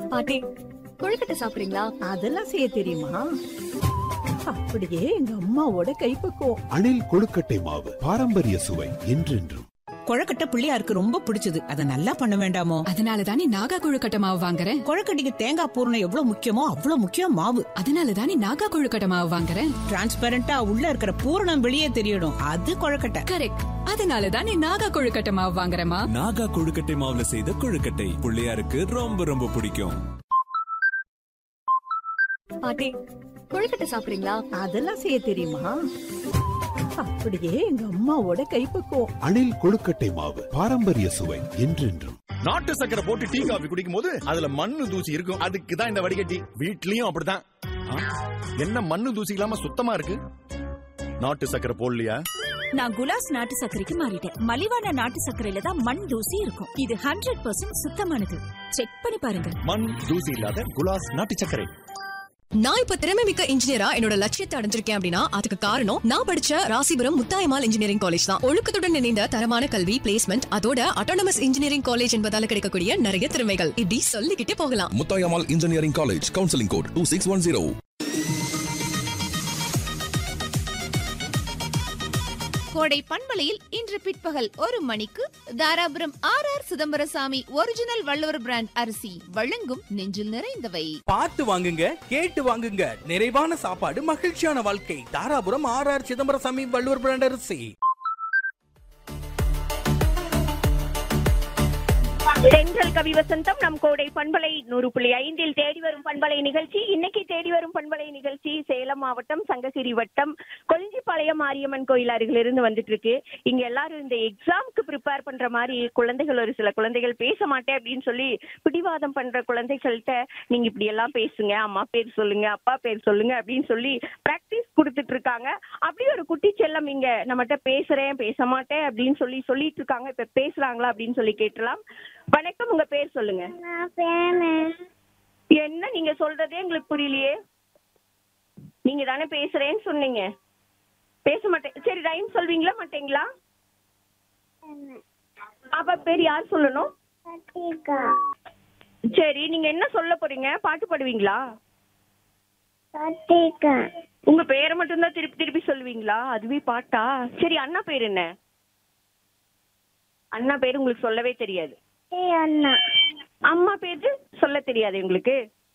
பாட்டி, கொழுக்கட்டை சாப்பிடுறீங்களா? அதெல்லாம் செய்ய தெரியுமா? அப்படியே எங்க அம்மாவோட கைப்பக்குவம். அணில் கொழுக்கட்டை மாவு பாரம்பரிய சுவை என்றென்றும். கொழுக்கட்டை பிள்ளையாருக்கு ரொம்ப பிடிச்சது. அத நல்லா பண்ண வேண்டாமோ? அதனாலதான் நீ நாகா கொழுக்கட்டை மாவு வாங்குறேன். கொழுக்கட்டைக்கு தேங்காய் பூரணம் எவ்வளவு முக்கியமோ அவ்வளவு முக்கியம் மாவு. அதனாலதான் நீ நாகா கொழுக்கட்டை மாவு வாங்குறேன். டிரான்ஸ்பரண்டா உள்ள இருக்கிற பூரணம் வெளியே தெரியணும். அது கொழுக்கட்டை. கரெக்ட். அதனாலதான் நீ நாகா கொழுக்கட்டை மாவு வாங்குறமா. நாகா கொழுக்கட்டை மாவுல செய்த கொழுக்கட்டை பிள்ளையாருக்கு ரொம்ப ரொம்ப பிடிக்கும். பாட்டி, கொழுக்கட்டை சாப்பிடுறீங்களா? அதெல்லாம் செய்ய தெரியுமா? அப்படியே எங்க அம்மாவோட கைப்பக்குவம். அணில் கொழுக்கட்டை மாவு பாரம்பரிய சுவை என்றென்றும். நாட்டு சக்கரை போட்டு டீ காபி குடிக்கும் போது அதுல மண்ணு தூசி இருக்கும். அதுக்குதான் இந்த வடிகட்டி. வீட்லயும் அப்படிதான். என்ன மண்ணு தூசி இல்லாம சுத்தமா இருக்கு? நாட்டு சக்கரை போடலையா? நான் குலாஸ் நாட்டு சர்க்கரைக்கு மாறிட்டேன். மலிவான நாட்டு சர்க்கரையில தான் மண் தூசி இருக்கும். இது 100% சுத்தமானது. செக் பண்ணி பாருங்க. மண் தூசி இல்லாத குலாஸ் நாட்டு சர்க்கரை. நான் இப்ப திறமை மிக்க இன்ஜினியரா என்னோட லட்சியத்தை அடைஞ்சிருக்கேன் அப்படின்னா அதுக்கு காரணம் நான் படிச்ச ராசிபுரம் முத்தாயம்மாள் இன்ஜினியரிங் காலேஜ் தான். ஒழுக்கத்துடன் இணைந்த தரமான கல்வி, பிளேஸ்மெண்ட், அதோட அட்டானமஸ் இன்ஜினியரிங் காலேஜ் என்பதால கிடைக்கக்கூடிய நிறைய திறமைகள் இப்படி சொல்லிக்கிட்டே போகலாம். Muthayammal engineering college, counselling code 2610. கோடை பண்பலையில் இன்று பிற்பகல் 1 மணிக்கு Dharapuram RR Chidambarasamy original Valluvar brand அரிசி வழங்கும் நெஞ்சில் நிறைந்தவை. பார்த்து வாங்குங்க, கேட்டு வாங்குங்க. நிறைவான சாப்பாடு, மகிழ்ச்சியான வாழ்க்கை. தாராபுரம் RR சிதம்பரசாமி வள்ளுவர் பிராண்ட் அரிசி. தென்றல் கவி வசந்தம் நம் கோடை பண்பலை 100.5 தேடி வரும் பண்பலை நிகழ்ச்சி. இன்னைக்கு தேடி வரும் பண்பலை நிகழ்ச்சி சேலம் மாவட்டம் சங்ககிரி வட்டம் கொல்லிப்பாளையம் மாரியம்மன் கோயில் அருகிலிருந்து வந்துட்டு இருக்கு. இங்க எல்லாரும் இந்த எக்ஸாம்க்கு ப்ரிப்பேர் பண்ற மாதிரி குழந்தைகள், ஒரு சில குழந்தைகள் பேச மாட்டேன் அப்படின்னு சொல்லி பிடிவாதம் பண்ற குழந்தைகள்கிட்ட நீங்க இப்படி எல்லாம் பேசுங்க, அம்மா பேர் சொல்லுங்க, அப்பா பேர் சொல்லுங்க அப்படின்னு சொல்லி பிராக்டிஸ் கொடுத்துட்டு இருக்காங்க. அப்படி ஒரு குட்டி செல்லம் இங்க நம்மகிட்ட பேசுறேன், பேச மாட்டேன் அப்படின்னு சொல்லிட்டு இருக்காங்க. இப்ப பேசுறாங்களா அப்படின்னு சொல்லி கேட்டலாம். வணக்கம், உங்க பேர் சொல்லுங்க. என்ன நீங்க சொல்றதே எங்களுக்கு புரியலையே. நீங்க தானே பேசுறேன்னு சொன்னீங்க. பேச மாட்டேன். சரி, ரைம் சொல்வீங்களா மாட்டீங்களா? பாப்பா பேர் யார் சொல்லணும்? சரி, நீங்க என்ன சொல்ல போறீங்க? பாட்டு பாடுவீங்களா? உங்க பேரை மட்டும்தான் திருப்பி திருப்பி சொல்லுவீங்களா? அதுவே பாட்டா? சரி, அண்ணா பேர் என்ன? அண்ணா பேர் உங்களுக்கு சொல்லவே தெரியாது. அம்மா பேரு சொல்ல தெரியாது உங்களுக்கு?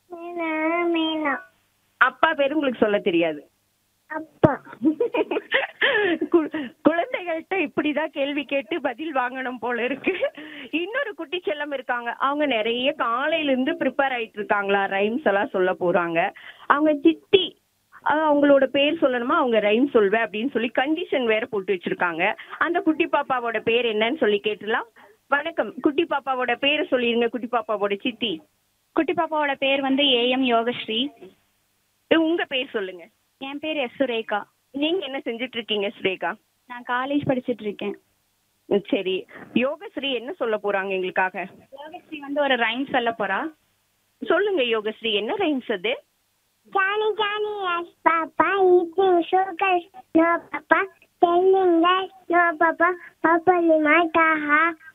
அப்பா பேரு உங்களுக்கு சொல்ல தெரியாது? குழந்தைகள்கிட்ட இப்படிதான் கேள்வி கேட்டு பதில் வாங்கணும் போல இருக்கு. இன்னொரு குட்டி செல்லம் இருக்காங்க. அவங்க நிறைய காலையில இருந்து ப்ரிப்பேர் ஆயிட்டு இருக்காங்களா, ரைம்ஸ் எல்லாம் சொல்ல போறாங்க. அவங்க சித்தி, அவங்களோட பேர் சொல்லணுமா, அவங்க ரைம் சொல்வேன் அப்படின்னு சொல்லி கண்டிஷன் வேற போட்டு வச்சிருக்காங்க. அந்த குட்டி பாப்பாவோட பேர் என்னன்னு சொல்லி கேட்டுலாம். வணக்கம், குட்டி பாப்பாவோட பேரை சொல்லிருங்க. குட்டி பாப்பாவோட சித்தி. குட்டி பாப்பாவோட பேர் வந்து AM யோகஸ்ரீ. உங்க பேர் சொல்லுங்க. என் பேர் S சுரேகா. நீங்க என்ன செஞ்சுட்டு இருக்கீங்க சுரேகா? நான் காலேஜ் படிச்சிட்டு இருக்கேன். சரி, யோகஸ்ரீ என்ன சொல்ல போறாங்க எங்களுக்காக? யோகஸ்ரீ வந்து ஒரு ரைம் சொல்ல போறா. சொல்லுங்க யோகஸ்ரீ, என்ன ரைம்ஸ் அது? Johnny, Johnny, yes, Papa, eating sugar, no, Papa, telling lies, no, Papa, Papa, limata, ha,